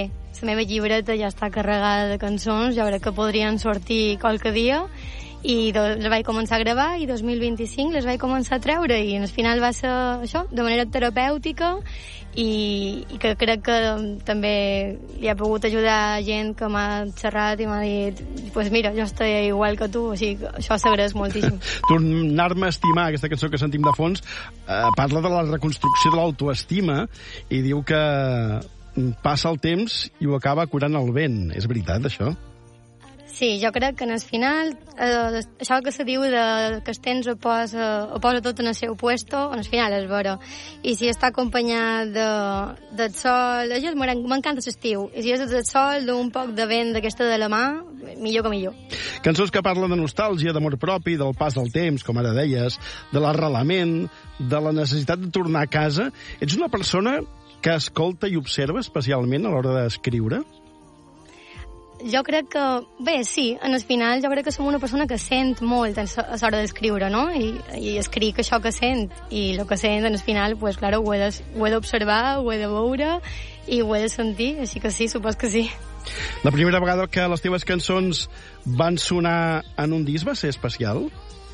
bé, la meva llibreta ja està carregada de cançons, jo crec que podrien sortir qualque dia, i les vaig començar a gravar i 2025 les vaig començar a treure i al final va ser això, de manera terapèutica i que crec que també li ha pogut ajudar gent que m'ha xerrat i m'ha dit pues mira, jo estic igual que tu, o sigui que això s'agraeix moltíssim. Tornar-me a estimar, aquesta cançó que sentim de fons, parla de la reconstrucció de l'autoestima i diu que passa el temps i ho acaba curant el vent. És veritat, això? Sí, jo crec que en el final, això que se diu que el temps ho posa tot en el seu puesto, en el final és vera. I si està acompanyat del sol, m'encanta l'estiu, i si és del sol, d'un poc de vent d'aquesta de la mà, millor que millor. Cançons que parlen de nostàlgia, d'amor propi, del pas del temps, com ara deies, de l'arrelament, de la necessitat de tornar a casa. Ets una persona que escolta i observa especialment a l'hora d'escriure? Jo crec que, bé, sí, en el final jo crec que som una persona que sent molt a l'hora d'escriure, no? I escric això que sent, i el que sent en el final, pues, claro, ho he d'observar, ho he de veure i ho he de sentir, així que sí, supos que sí. La primera vegada que les teves cançons van sonar en un disc va ser especial?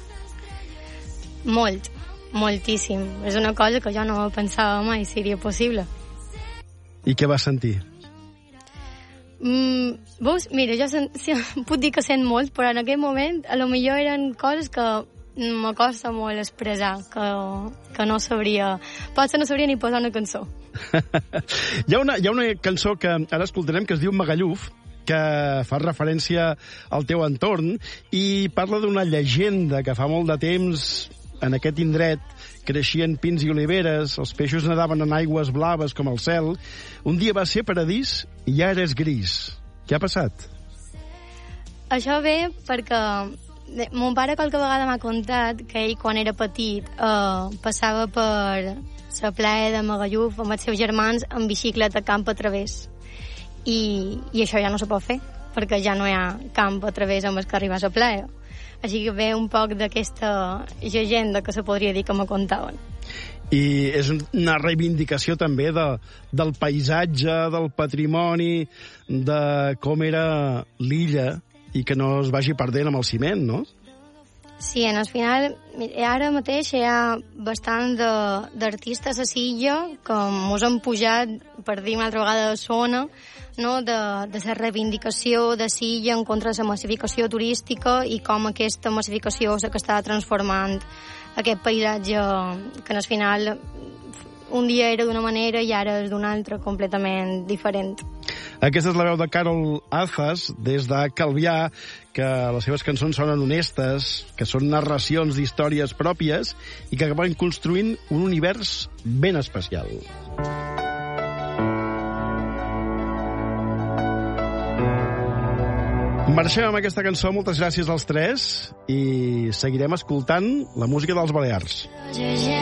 Moltíssim. És una cosa que jo no pensava mai seria possible. I què vas sentir? Veus, mira, jo puc dir que sent molt, però en aquell moment a lo millor eren coses que m'acosta molt expressar, que no sabria... Potser no sabria ni posar una cançó. Hi ha una cançó que ara escoltarem que es diu Magalluf, que fa referència al teu entorn i parla d'una llegenda que fa molt de temps en aquest indret creixien pins i oliveres, els peixos nadaven en aigües blaves com el cel. Un dia va ser paradís i ara és gris. Què ha passat? Això ve perquè mon pare qualque vegada m'ha contat que ell, quan era petit, passava per la playa de Magalluf amb els seus germans en bicicleta camp a través. I això ja no se pot fer, perquè ja no hi ha camp a través amb el que arribar a la playa. Així que ve un poc d'aquesta llegenda que se podria dir que me contaven. I és una reivindicació també del paisatge, del patrimoni, de com era l'illa i que no es vagi perdent amb el ciment, no? Sí, en el final, ara mateix hi ha bastant d'artistes a Silla que mos han pujat, per dir una altra vegada, de zona, no? de la reivindicació de Silla en contra de la massificació turística i com aquesta massificació és la que està transformant aquest paisatge que al final un dia era d'una manera i ara és d'una altra completament diferent. Aquesta és la veu de Carol Azas, des de Calvià, que les seves cançons sonen honestes, que són narracions d'històries pròpies i que van construint un univers ben especial. Marxem amb aquesta cançó, moltes gràcies als tres, i seguirem escoltant la música dels Balears.